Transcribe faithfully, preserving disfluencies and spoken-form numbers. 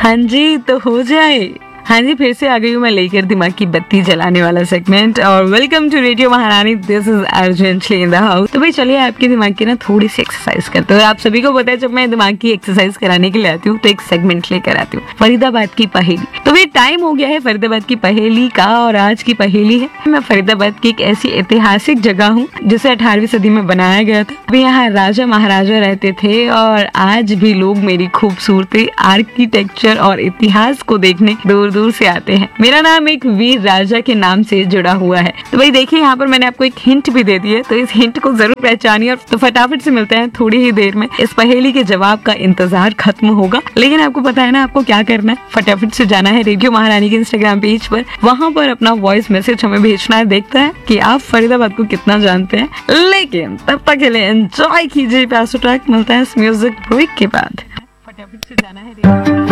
हाँ जी, तो हो जाए। हाँ जी, फिर से आ गई हूँ मैं लेकर दिमाग की बत्ती जलाने वाला सेगमेंट। और वेलकम टू रेडियो महारानी, this is urgently in the house. तो भाई चलिए आपके दिमाग की ना थोड़ी सी एक्सरसाइज करते हैं। आप सभी को पता है जब मैं दिमाग की एक्सरसाइज कराने के लिए आती हूँ तो एक सेगमेंट लेकर आती हूँ, फरीदाबाद की पहेली। तो भाई टाइम हो गया है फरीदाबाद की पहेली का, और आज की पहेली है, मैं फरीदाबाद की एक ऐसी ऐतिहासिक जगह हूँ जिसे अठारहवीं सदी में बनाया गया था। अभी यहाँ राजा महाराजा रहते थे और आज भी लोग मेरी खूबसूरती, आर्किटेक्चर और इतिहास को देखने दूर दूर से आते हैं। मेरा नाम एक वीर राजा के नाम से जुड़ा हुआ है। तो भाई देखिए यहाँ पर मैंने आपको एक हिंट भी दे दी है, तो इस हिंट को जरूर पहचानिए। और तो फटाफट से मिलते हैं थोड़ी ही देर में। इस पहेली के जवाब का इंतजार खत्म होगा, लेकिन आपको पता है ना आपको क्या करना है। फटाफट से जाना है रेडियो महारानी के इंस्टाग्राम पेज पर, वहां पर अपना वॉइस मैसेज हमें भेजना है। देखता है कि आप फरीदाबाद को कितना जानते हैं। लेकिन तब तक के लिए एंजॉय कीजिए प्यासो ट्रैक। मिलता है इस म्यूजिक ब्रेक के बाद। फटाफट से जाना है रेडियो